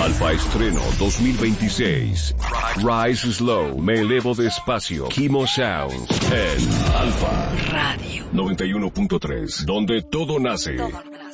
Alfa Estreno 2026. Rise Slow, me elevo despacio. Kimo Sounds en Alfa Radio 91.3, donde todo nace.